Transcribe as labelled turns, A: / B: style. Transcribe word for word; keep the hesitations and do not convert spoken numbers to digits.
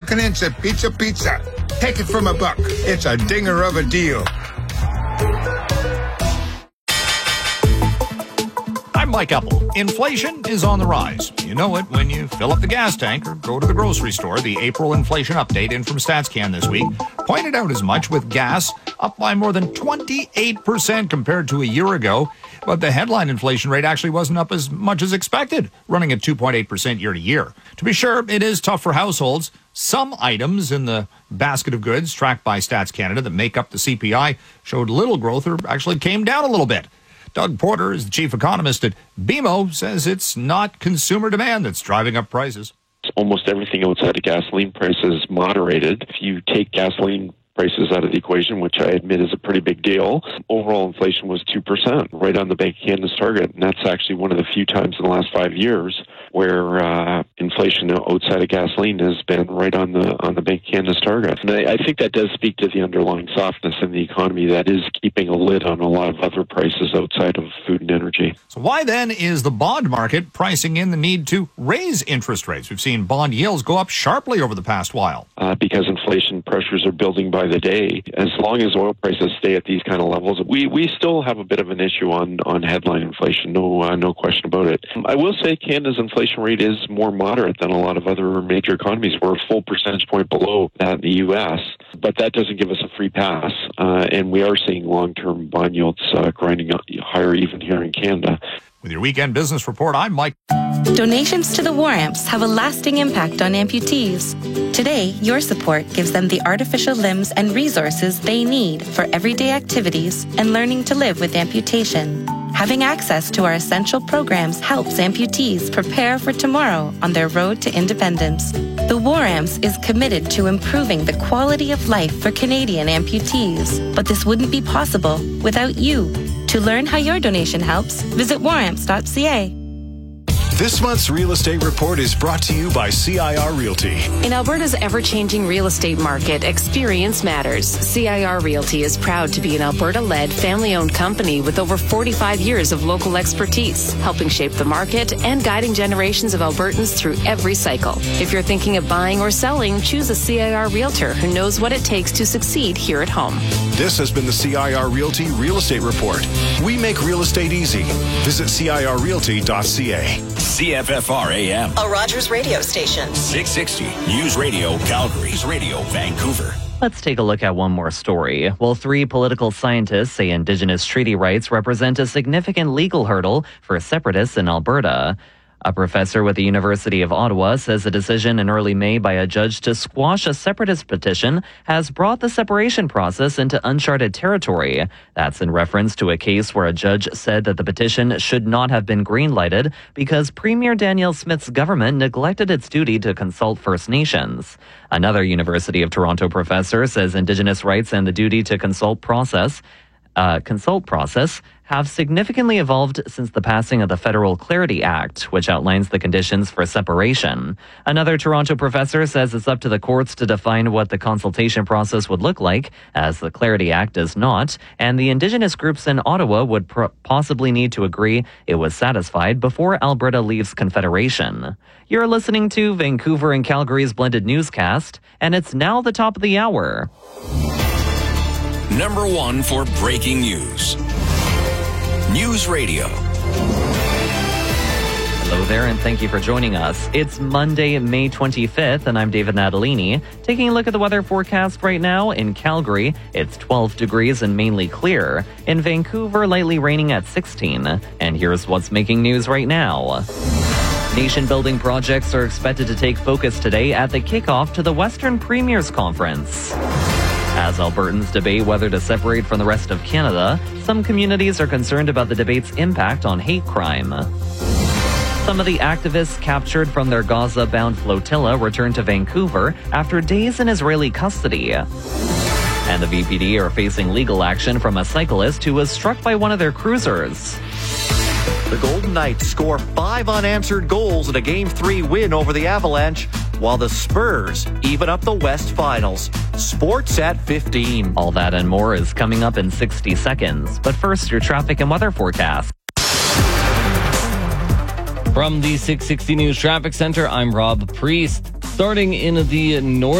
A: Buckinense Pizza Pizza. Take it from a buck. It's a dinger of a deal.
B: I'm Mike Epple. Inflation is on the rise. You know it when you fill up the gas tank or go to the grocery store. The April inflation update in from StatsCan this week pointed out as much, with gas up by more than twenty-eight percent compared to a year ago. But the headline inflation rate actually wasn't up as much as expected, running at two point eight percent year to year. To be sure, it is tough for households. Some items in the basket of goods tracked by Stats Canada that make up the C P I showed little growth or actually came down a little bit. Doug Porter is the chief economist at B M O, says it's not consumer demand that's driving up prices.
C: Almost everything outside of gasoline prices moderated. If you take gasoline prices out of the equation, which I admit is a pretty big deal, overall inflation was two percent, right on the Bank of Canada's target. And that's actually one of the few times in the last five years where uh, inflation outside of gasoline has been right on the on the Bank of Canada's target. And I, I think that does speak to the underlying softness in the economy that is keeping a lid on a lot of other prices outside of food and energy.
B: So why then is the bond market pricing in the need to raise interest rates? We've seen bond yields go up sharply over the past while.
C: Uh, because inflation pressures are building by the day. As long as oil prices stay at these kind of levels, we, we still have a bit of an issue on, on headline inflation, no uh, no question about it. I will say Canada's inflation rate is more moderate than a lot of other major economies. We're a full percentage point below that in the U S, but that doesn't give us a free pass, uh, and we are seeing long-term bond yields uh, grinding up higher even here in Canada.
B: With your Weekend Business Report, I'm Mike.
D: Donations to the War Amps have a lasting impact on amputees. Today, your support gives them the artificial limbs and resources they need for everyday activities and learning to live with amputation. Having access to our essential programs helps amputees prepare for tomorrow on their road to independence. The War Amps is committed to improving the quality of life for Canadian amputees, but this wouldn't be possible without you. To learn how your donation helps, visit war amps dot c a.
E: This month's Real Estate Report is brought to you by C I R Realty.
F: In Alberta's ever-changing real estate market, experience matters. C I R Realty is proud to be an Alberta-led, family-owned company with over forty-five years of local expertise, helping shape the market and guiding generations of Albertans through every cycle. If you're thinking of buying or selling, choose a C I R Realtor who knows what it takes to succeed here at home.
E: This has been the C I R Realty Real Estate Report. We make real estate easy. Visit C I R realty dot c a.
G: C F F R A M,
H: a Rogers radio station.
G: six sixty News Radio Calgary, Radio Vancouver.
I: Let's take a look at one more story. Well, three political scientists say Indigenous treaty rights represent a significant legal hurdle for separatists in Alberta. A professor with the University of Ottawa says a decision in early May by a judge to squash a separatist petition has brought the separation process into uncharted territory. That's in reference to a case where a judge said that the petition should not have been green-lighted because Premier Danielle Smith's government neglected its duty to consult First Nations. Another University of Toronto professor says Indigenous rights and the duty to consult process Uh, consult process have significantly evolved since the passing of the Federal Clarity Act, which outlines the conditions for separation. Another Toronto professor says it's up to the courts to define what the consultation process would look like, as the Clarity Act does not, and the Indigenous groups in Ottawa would pro- possibly need to agree it was satisfied before Alberta leaves Confederation. You're listening to Vancouver and Calgary's blended newscast, and it's now the top of the hour.
G: Number one for breaking news. News Radio.
I: Hello there, and thank you for joining us. It's Monday, May twenty-fifth, and I'm David Natalini. Taking a look at the weather forecast right now, in Calgary, it's twelve degrees and mainly clear. In Vancouver, lightly raining at sixteen. And here's what's making news right now. Nation-building projects are expected to take focus today at the kickoff to the Western Premiers Conference. As Albertans debate whether to separate from the rest of Canada, some communities are concerned about the debate's impact on hate crime. Some of the activists captured from their Gaza-bound flotilla returned to Vancouver after days in Israeli custody. And the V P D are facing legal action from a cyclist who was struck by one of their cruisers.
J: The Golden Knights score five unanswered goals in a Game three win over the Avalanche, while the Spurs even up the West Finals. Sports at fifteen.
I: All that and more is coming up in sixty seconds. But first, your traffic and weather forecast.
K: From the six sixty News Traffic Center, I'm Rob Priest. Starting in the north.